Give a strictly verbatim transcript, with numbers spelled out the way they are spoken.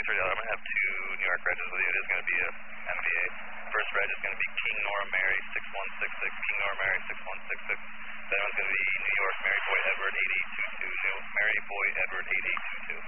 three dollars. I'm going to have two New York regs with you. It is going to be a M V A. First reg is going to be King Nora Mary six one six six. King Nora Mary six one six six. Second one's going to be New York Mary Boy Edward eight eight two two. New Mary Boy Edward eight eight two two.